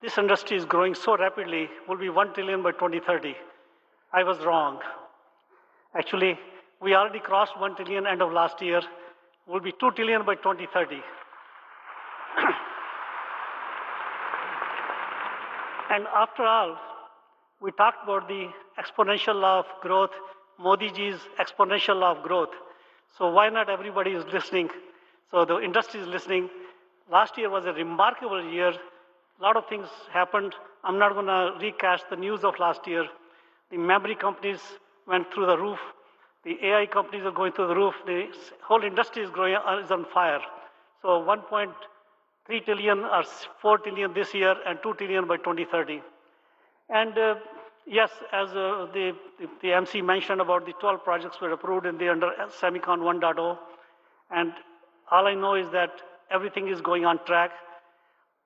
this industry is growing so rapidly, will be 1 trillion by 2030. I was wrong. Actually, we already crossed 1 trillion end of last year, will be 2 trillion by 2030. And after all, we talked about the exponential law of growth, Modi ji's exponential law of growth. So why not everybody is listening? So the industry is listening. Last year was a remarkable year. A lot of things happened. I'm not going to recast the news of last year. The memory companies went through the roof. The AI companies are going through the roof. The whole industry is growing, is on fire. So 1.3 trillion or 4 trillion this year and 2 trillion by 2030. And yes, as the MC mentioned about the 12 projects were approved in the under Semicon 1.0. And all I know is that everything is going on track.